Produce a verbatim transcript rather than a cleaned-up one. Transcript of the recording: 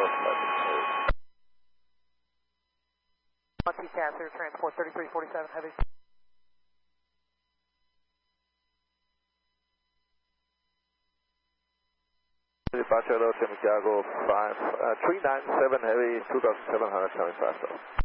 landing. T C A S through transport thirty-three forty-seven heavy. Departure Los Santiago five, uh, three nine seven heavy, two thousand seven hundred coming fast off.